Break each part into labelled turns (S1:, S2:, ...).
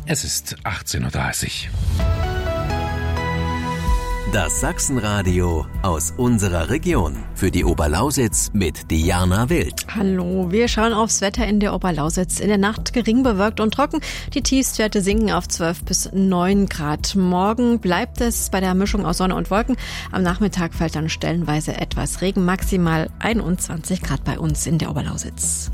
S1: Es ist 18:30 Uhr.
S2: Das Sachsenradio aus unserer Region. Für die Oberlausitz mit Diana Wild.
S3: Hallo, wir schauen aufs Wetter in der Oberlausitz. In der Nacht gering bewölkt und trocken. Die Tiefstwerte sinken auf 12 bis 9 Grad. Morgen bleibt es bei der Mischung aus Sonne und Wolken. Am Nachmittag fällt dann stellenweise etwas Regen. Maximal 21 Grad bei uns in der Oberlausitz.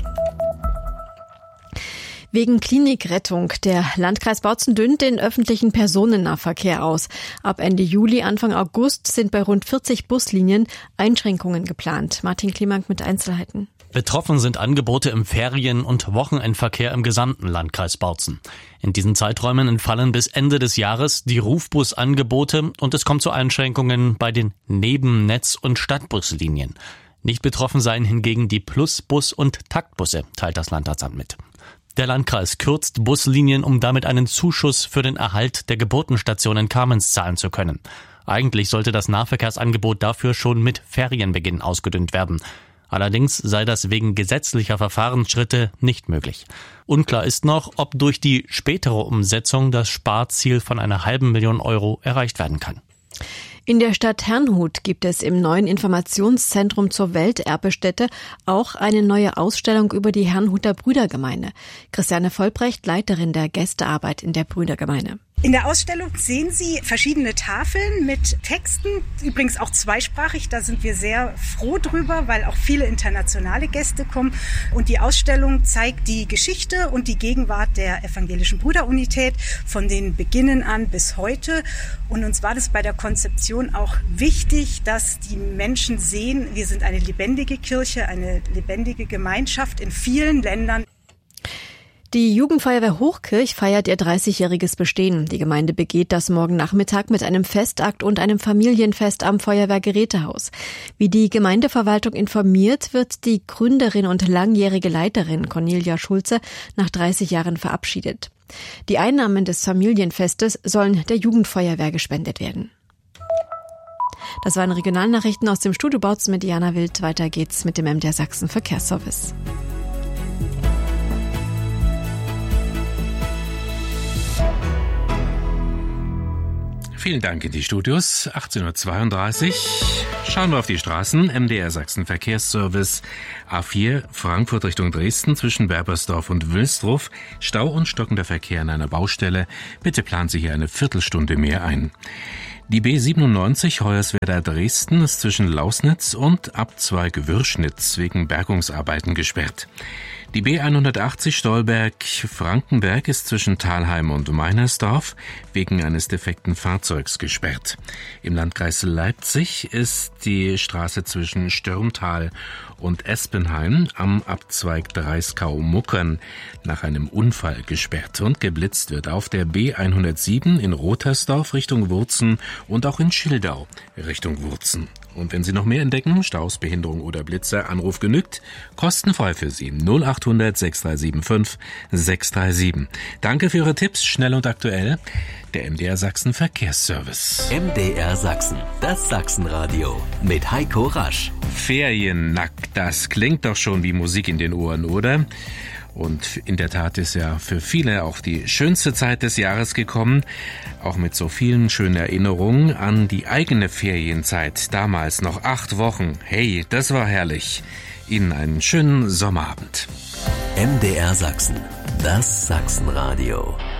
S3: Wegen Klinikrettung. Der Landkreis Bautzen dünnt den öffentlichen Personennahverkehr aus. Ab Ende Juli, Anfang August sind bei rund 40 Buslinien Einschränkungen geplant. Martin Klimank mit Einzelheiten.
S4: Betroffen sind Angebote im Ferien- und Wochenendverkehr im gesamten Landkreis Bautzen. In diesen Zeiträumen entfallen bis Ende des Jahres die Rufbusangebote und es kommt zu Einschränkungen bei den Nebennetz- und Stadtbuslinien. Nicht betroffen seien hingegen die Plusbus- und Taktbusse, teilt das Landratsamt mit. Der Landkreis kürzt Buslinien, um damit einen Zuschuss für den Erhalt der Geburtenstation in Kamenz zahlen zu können. Eigentlich sollte das Nahverkehrsangebot dafür schon mit Ferienbeginn ausgedünnt werden. Allerdings sei das wegen gesetzlicher Verfahrensschritte nicht möglich. Unklar ist noch, ob durch die spätere Umsetzung das Sparziel von einer €500.000 erreicht werden kann.
S3: In der Stadt Herrnhut gibt es im neuen Informationszentrum zur Welterbestätte auch eine neue Ausstellung über die Herrnhuter Brüdergemeine. Christiane Vollbrecht, Leiterin der Gästearbeit in der Brüdergemeine.
S5: In der Ausstellung sehen Sie verschiedene Tafeln mit Texten, übrigens auch zweisprachig. Da sind wir sehr froh drüber, weil auch viele internationale Gäste kommen. Und die Ausstellung zeigt die Geschichte und die Gegenwart der evangelischen Brüderunität von den Beginnen an bis heute. Und uns war das bei der Konzeption auch wichtig, dass die Menschen sehen, wir sind eine lebendige Kirche, eine lebendige Gemeinschaft in vielen Ländern.
S3: Die Jugendfeuerwehr Hochkirch feiert ihr 30-jähriges Bestehen. Die Gemeinde begeht das morgen Nachmittag mit einem Festakt und einem Familienfest am Feuerwehrgerätehaus. Wie die Gemeindeverwaltung informiert, wird die Gründerin und langjährige Leiterin Cornelia Schulze nach 30 Jahren verabschiedet. Die Einnahmen des Familienfestes sollen der Jugendfeuerwehr gespendet werden. Das waren Regionalnachrichten aus dem Studio Bautzen mit Diana Wild. Weiter geht's mit dem MDR Sachsen Verkehrsservice.
S1: Vielen Dank in die Studios. 18:32 Uhr. Schauen wir auf die Straßen. MDR Sachsen Verkehrsservice. A4 Frankfurt Richtung Dresden zwischen Werbersdorf und Wilsdruff. Stau und stockender Verkehr an einer Baustelle. Bitte planen Sie hier eine Viertelstunde mehr ein. Die B97 Hoyerswerda Dresden ist zwischen Lausnitz und Abzweig Würschnitz wegen Bergungsarbeiten gesperrt. Die B180 Stolberg-Frankenberg ist zwischen Thalheim und Meinersdorf wegen eines defekten Fahrzeugs gesperrt. Im Landkreis Leipzig ist die Straße zwischen Stürmtal und Espenheim am Abzweig Dreiskau-Muckern nach einem Unfall gesperrt und geblitzt wird auf der B107 in Rotersdorf Richtung Wurzen und auch in Schildau Richtung Wurzen. Und wenn Sie noch mehr entdecken, Staus, Behinderung oder Blitzer, Anruf genügt, kostenfrei für Sie 0800 6375 637. Danke für Ihre Tipps, schnell und aktuell. Der MDR Sachsen Verkehrsservice.
S2: MDR Sachsen, das Sachsenradio mit Heiko Rasch.
S1: Feriennackt, das klingt doch schon wie Musik in den Ohren, oder? Und in der Tat ist ja für viele auch die schönste Zeit des Jahres gekommen, auch mit so vielen schönen Erinnerungen an die eigene Ferienzeit. Damals noch 8 Wochen. Hey, das war herrlich. Ihnen einen schönen Sommerabend.
S2: MDR Sachsen, das Sachsenradio.